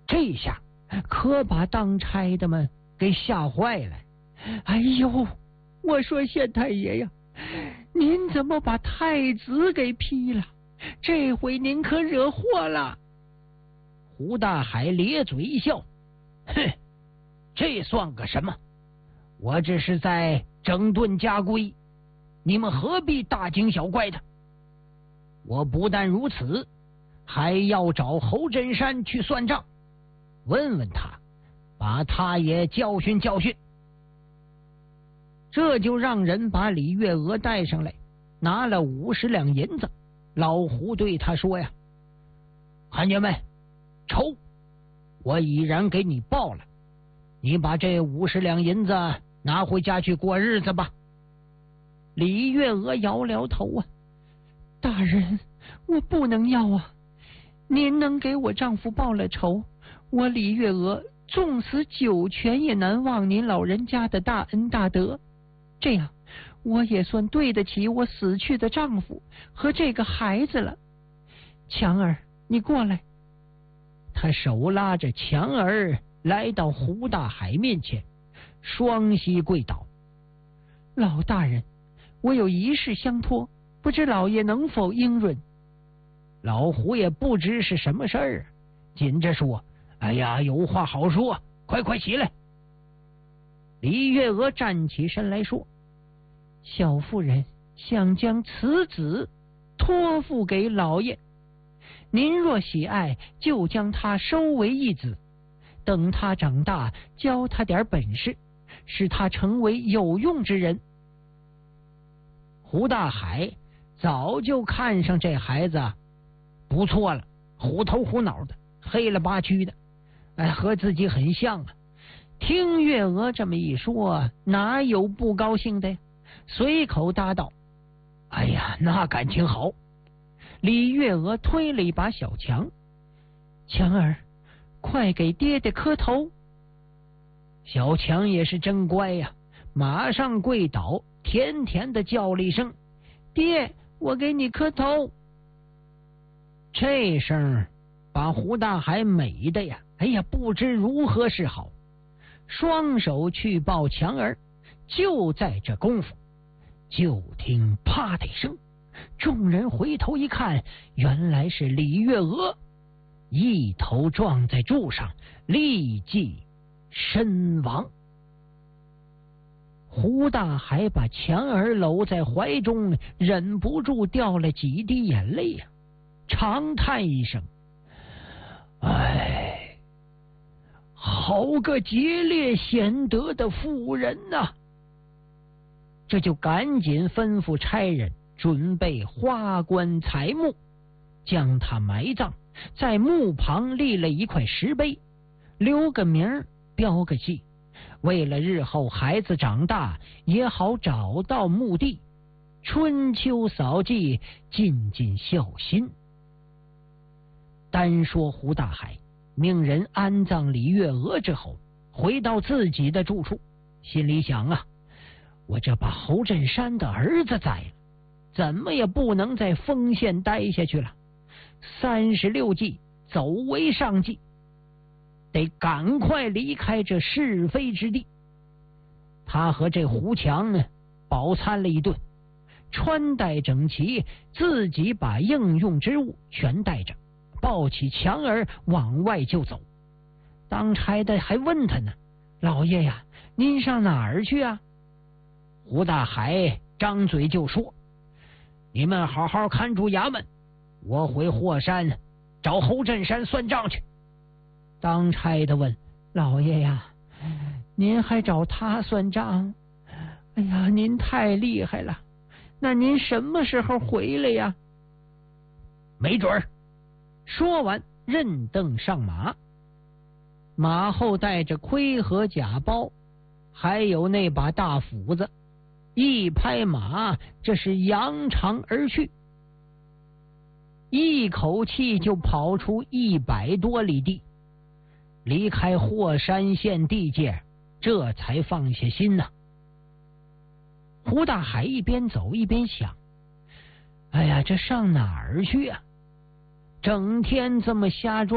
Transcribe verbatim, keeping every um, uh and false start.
这下可把当差的们给吓坏了。哎呦，我说县太爷呀，您怎么把太子给劈了？这回您可惹祸了。胡大海咧嘴一笑，哼，这算个什么？我只是在整顿家规，你们何必大惊小怪的？我不但如此，还要找侯振山去算账，问问他，把他也教训教训。这就让人把李月娥带上来，拿了五十两银子。老胡对他说呀：汉爷们，抽，我已然给你报了，你把这五十两银子拿回家去过日子吧。李月娥摇摇头啊，大人，我不能要啊！您能给我丈夫报了仇，我李月娥纵死九泉也难忘您老人家的大恩大德。这样，我也算对得起我死去的丈夫和这个孩子了。强儿，你过来。他手拉着强儿来到胡大海面前，双膝跪倒。老大人，我有一事相托，不知老爷能否应允？老胡也不知是什么事儿，紧着说：哎呀，有话好说，快快起来。李月娥站起身来说：小妇人想将此子托付给老爷，您若喜爱，就将他收为义子，等他长大，教他点本事，使他成为有用之人。胡大海早就看上这孩子不错了，虎头虎脑的，黑了吧唧的，哎，和自己很像啊。听月娥这么一说，哪有不高兴的呀？随口答道：哎呀，那感情好。李月娥推了一把小强：强儿，快给爹爹磕头。小强也是真乖呀，马上跪倒，甜甜的叫了一声：爹，我给你磕头。这声把胡大海美的呀，哎呀，不知如何是好，双手去抱强儿。就在这功夫，就听啪的一声，众人回头一看，原来是李月娥，一头撞在柱上，立即身亡。胡大海把强儿搂在怀中，忍不住掉了几滴眼泪呀、啊，长叹一声：哎，好个节烈贤德的妇人呐、啊！这就赶紧吩咐差人准备花棺材木，将他埋葬，在墓旁立了一块石碑，留个名，标个记，为了日后孩子长大也好找到墓地，春秋扫祭，尽尽孝心。单说胡大海命人安葬李月娥之后，回到自己的住处，心里想啊，我这把侯振山的儿子宰了，怎么也不能在丰县待下去了。三十六计，走为上计，得赶快离开这是非之地。他和这胡强呢，饱餐了一顿，穿戴整齐，自己把应用之物全带着，抱起强儿往外就走。当差的还问他呢：老爷呀，您上哪儿去啊？胡大海张嘴就说：你们好好看住衙门，我回霍山找侯振山算账去。当差的问：老爷呀，您还找他算账？哎呀，您太厉害了，那您什么时候回来呀？没准儿。说完任凳上马，马后带着盔和甲包，还有那把大斧子，一拍马，这是扬长而去，一口气就跑出一百多里地，离开霍山县地界，这才放下心呐、啊。胡大海一边走一边想：哎呀，这上哪儿去啊？整天这么瞎转。